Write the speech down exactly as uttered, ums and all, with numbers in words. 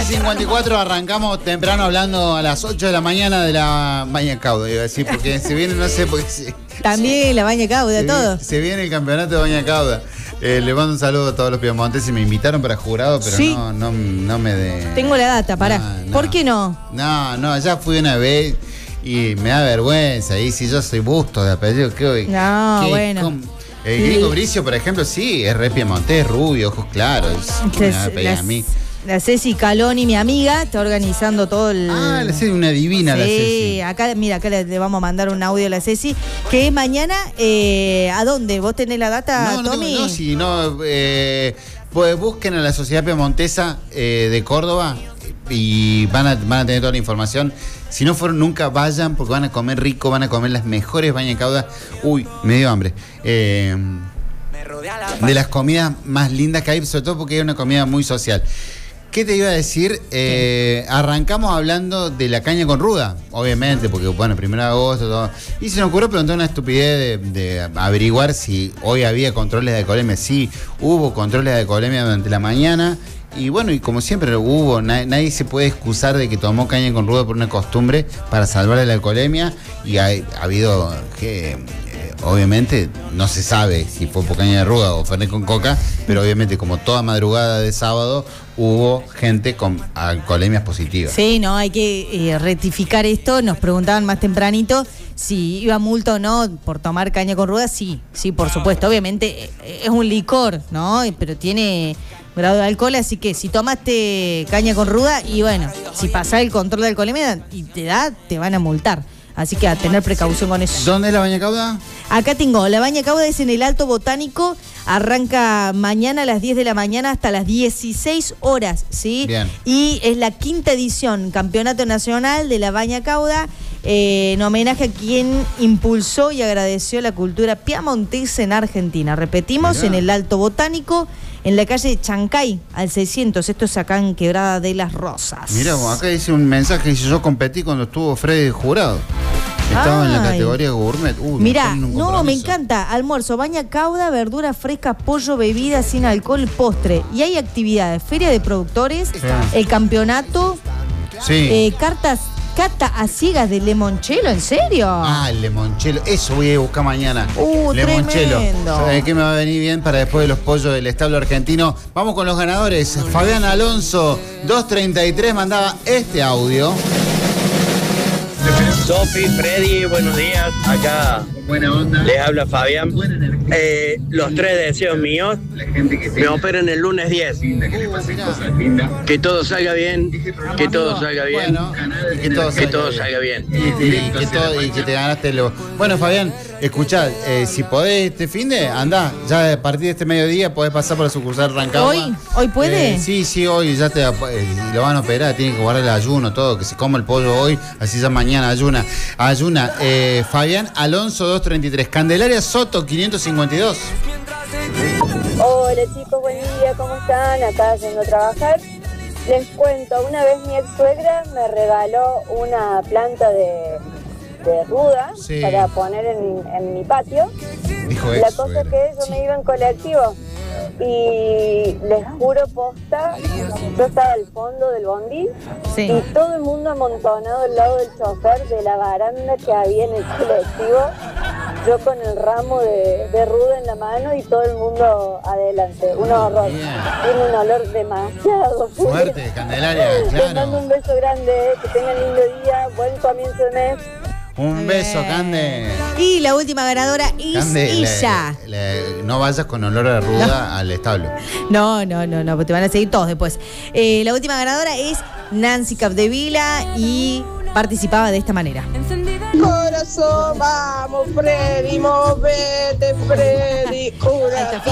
cincuenta y cuatro, arrancamos temprano hablando a las ocho de la mañana de la Baña Cauda, iba a decir, porque se viene, no sé, porque se, También la Baña Cauda, se todo. Viene, se viene el campeonato de Baña Cauda. Eh, le mando un saludo a todos los piemonteses. Me invitaron para jurado, pero sí. no, no, no me de. Tengo la data, pará. No, no. ¿Por qué no? No, no, ya fui una vez y me da vergüenza. Y si yo soy Busto de apellido, ¿qué? No, ¿qué, bueno. cómo? El gringo Bricio, por ejemplo, sí, es re piemontés, rubio, ojos claros. ¿Qué me va a pedir a mí? La Ceci Caloni, mi amiga, está organizando todo el... Ah, la Ceci, una divina sí, la Ceci. Sí, acá, mira, acá le, le vamos a mandar un audio a la Ceci, que es mañana, eh, ¿a dónde? ¿Vos tenés la data, no, no, Tommy? No, no, sí, no, eh, pues busquen a la Sociedad Piemontesa eh, de Córdoba y van a, van a tener toda la información. Si no fueron nunca, vayan, porque van a comer rico, van a comer las mejores Baña Cauda. Uy, me dio hambre. Eh, de las comidas más lindas que hay, sobre todo porque es una comida muy social. ¿Qué te iba a decir? Eh, arrancamos hablando de la caña con ruda, obviamente, porque bueno, primero de agosto, todo. Y se nos ocurrió preguntar una estupidez de, de averiguar si hoy había controles de alcoholemia. Sí, hubo controles de alcoholemia durante la mañana. Y bueno, y como siempre hubo, na- nadie se puede excusar de que tomó caña con ruda por una costumbre para salvar la alcoholemia. Y ha, ha habido que... Obviamente no se sabe si fue por caña de ruda o fernet con coca, pero obviamente como toda madrugada de sábado hubo gente con alcoholemias positivas. Sí, no, hay que eh, rectificar esto. Nos preguntaban más tempranito si iba multa o no por tomar caña con ruda. Sí, sí, por supuesto. Obviamente eh, es un licor, ¿no? Pero tiene grado de alcohol, así que si tomaste caña con ruda y bueno, si pasás el control de alcoholemia y te da, te van a multar. Así que a tener precaución con eso. ¿Dónde es la Baña Cauda? Acá tengo, la Baña Cauda es en el Alto Botánico, arranca mañana a las diez de la mañana hasta las dieciséis horas, ¿sí? Bien. Y es la quinta edición, Campeonato Nacional de la Baña Cauda, eh, en homenaje a quien impulsó y agradeció la cultura piamontesa en Argentina. Repetimos, Mirá. en el Alto Botánico, en la calle Chancay, al seiscientos, esto es acá en Quebrada de las Rosas. Mira, acá dice un mensaje, dice yo competí cuando estuvo Freddy jurado. Estaba Ay. en la categoría gourmet. Uy, Mirá, me no, me encanta. Almuerzo, baña cauda, verduras frescas, pollo, bebida sin alcohol, postre. Y hay actividades, feria de productores, Sí. el campeonato, Sí. eh, cartas, cata a ciegas de limonchelo, ¿en serio? Ah, el limonchelo. Eso voy a buscar mañana. Uh, limonchelo. tremendo. ¿Sabes qué me va a venir bien para después de los pollos del establo argentino? Vamos con los ganadores. Fabián Alonso, dos treinta y tres, mandaba este audio. Sofi, Freddy, buenos días. Acá Buena onda. les habla Fabián. Eh, los tres deseos míos me operan el lunes diez. Que todo salga bien, que todo salga bien, Bueno, y que todo que salga todo bien. salga bien. Y, y que todo, y que te ganaste lo. Bueno, Fabián, escuchá, eh, si podés este fin de, andá, ya a partir de este mediodía podés pasar por la sucursal Rancagua. ¿Hoy? ¿Hoy puede? Eh, sí, sí, hoy ya te eh, lo van a operar, tienen que guardar el ayuno, todo, que se coma el pollo hoy, así ya mañana ayuna. Ayuna, eh, Fabián Alonso dos treinta y tres, Candelaria Soto quinientos cincuenta y dos. Hola chicos, buen día, ¿cómo están? Acá yendo a trabajar. Les cuento, una vez mi ex suegra me regaló una planta de, de ruda Sí. para poner en, en mi patio. Dijo La eso. cosa es que yo me iba en colectivo y les juro posta, yo estaba al fondo del bondi Sí. y todo el mundo amontonado al lado del chofer de la baranda que había en el colectivo, yo con el ramo de, de ruda en la mano y todo el mundo adelante. Un horror. Bien. Tiene un olor demasiado fuerte. Fuerte, Candelaria, Les mando claro. un beso grande, que tengan lindo día, buen comienzo de mes. Un beso, Cande. Y la última ganadora es Cande, ella. le- le- no vayas con olor a ruda al establo. No, no, no, no, te van a seguir todos después. Eh, la última ganadora es Nancy Capdevila y participaba de esta manera. Corazón, vamos, Freddy, movete, Freddy. Una,